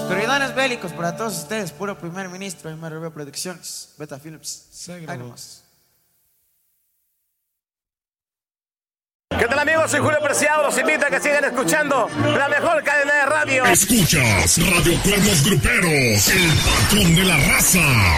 Corridones bélicos para todos ustedes, puro primer ministro, MRB Producciones, Beta Films. Ahí nomás. ¿Qué tal, amigos? Soy Julio Preciado. Los invito a que sigan escuchando la mejor cadena de radio. Escuchas Radio Cuernos Gruperos, el patrón de la raza.